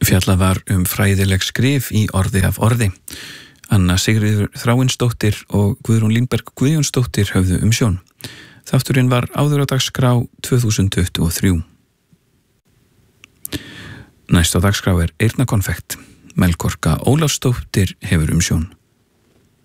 Fjallað var fræðileg skrif í orði af orði. Anna Sigríður Þráinsdóttir og Guðrún Línberg Guðjónsdóttir höfðu umsjón. Þátturinn var áður á dagskrá 2023. Næst á dagskrá Eyrnakonfekt. Melkorka Ólafsdóttir hefur umsjón.